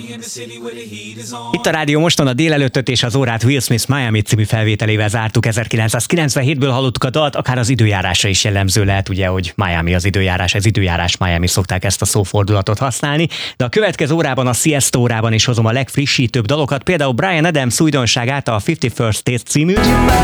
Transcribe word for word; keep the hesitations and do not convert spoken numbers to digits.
Itt a Rádió Moston a délelőttöt és az órát Will Smith Miami című felvételével zártuk. ezerkilencszázkilencvenhétből hallottuk a dalt, akár az időjárásra is jellemző lehet, ugye, hogy Miami az időjárás, ez időjárás Miami, szokták ezt a szófordulatot használni. De a következő órában, a Siesta órában is hozom a legfrissítőbb dalokat, például Bryan Adams újdonságát, a fifty-first State című.